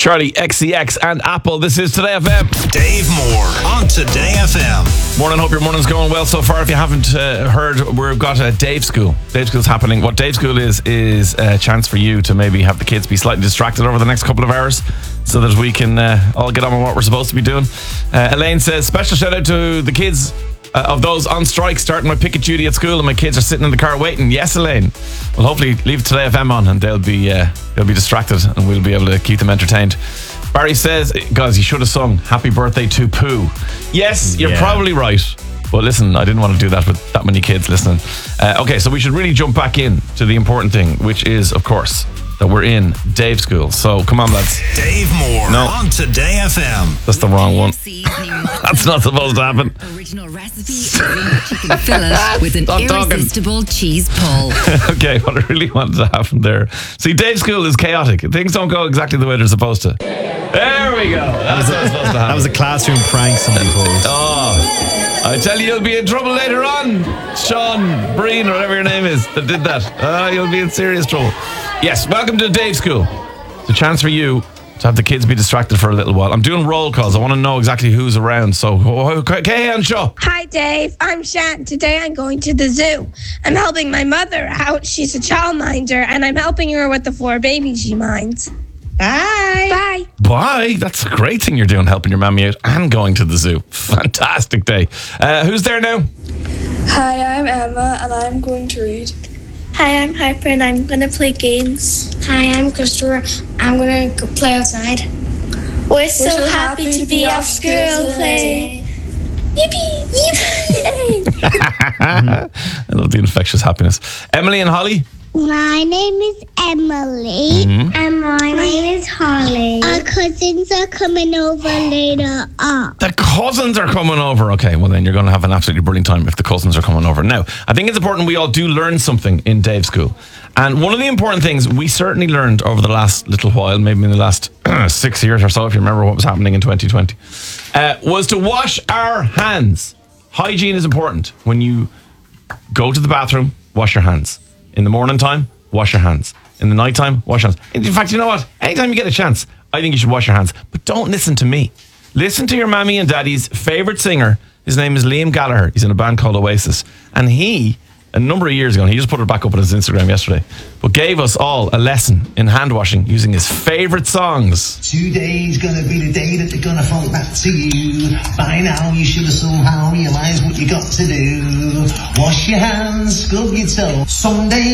Charlie, XCX and Apple. This is Today FM. Dave Moore on Today FM. Morning, hope your morning's going well so far. If you haven't heard, we've got a Dave School. Dave School's happening. What Dave School is a chance for you to maybe have the kids be slightly distracted over the next couple of hours so that we can all get on with what we're supposed to be doing. Elaine says, special shout out to the kids of those on strike starting my picket duty at school, and my kids are sitting in the car waiting. Yes, Elaine. Well, hopefully leave Today FM on and they'll be distracted and we'll be able to keep them entertained. Barry says, guys, you should have sung Happy Birthday to Pooh. Yes, you're probably right. But listen, I didn't want to do that with that many kids listening. Okay, so we should really jump back in to the important thing, which is, of course, that we're in Dave School. So come on, lads. Dave Moore on Today FM. That's the wrong one. That's not supposed to happen. Original recipe chicken fillet with an irresistible cheese pull. Okay, what I really wanted to happen there. See, Dave School is chaotic. Things don't go exactly the way they're supposed to. There we go. That's what was supposed to happen. That was a classroom prank somebody pulled. Oh, I tell you, you'll be in trouble later on. Sean Breen, or whatever your name is, that did that. You'll be in serious trouble. Yes, welcome to Dave School. It's a chance for you to have the kids be distracted for a little while. I'm doing roll calls. I want to know exactly who's around. So, okay, on show. Hi, Dave. I'm Shan. Today I'm going to the zoo. I'm helping my mother out. She's a childminder, and I'm helping her with the 4 babies she minds. Bye. Bye. Bye. That's a great thing you're doing, helping your mammy out and going to the zoo. Fantastic day. Who's there now? Hi, I'm Emma, and I'm going to read. Hi, I'm Hyper, and I'm going to play games. Hi, I'm Christopher. I'm going to play outside. We're so happy to be off school play. Yippee! Yippee! I love the infectious happiness. Emily and Holly? My name is Emily. And my name is Holly. Our cousins are coming over later on. The cousins are coming over. Okay, well then you're going to have an absolutely brilliant time if the cousins are coming over. Now, I think it's important we all do learn something in Dave School. And one of the important things we certainly learned over the last little while, maybe in the last 6 years or so, if you remember what was happening in 2020, was to wash our hands. Hygiene is important. When you go to the bathroom, wash your hands. In the morning time, wash your hands. In the night time, wash your hands. In fact, you know what? Anytime you get a chance, I think you should wash your hands. But don't listen to me. Listen to your mammy and daddy's favourite singer. His name is Liam Gallagher. He's in a band called Oasis. And he, a number of years ago, and he just put it back up on his Instagram yesterday, but gave us all a lesson in hand washing using his favourite songs. Today's gonna be the day that they're gonna fall back to you. By now you should have somehow realised what you got to do. Wash your hands, scrub your toe. Someday